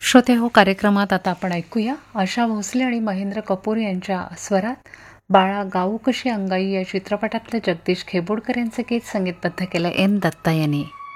श्रोते हो, कार्यक्रमात आता आपण ऐकूया आशा भोसले आणि महेंद्र कपूर यांच्या स्वरात बाळा गाऊ कशी अंगाई या चित्रपटातलं जगदीश खेबोडकर यांचं गीत संगीतबद्ध केलं एम दत्ता यांनी.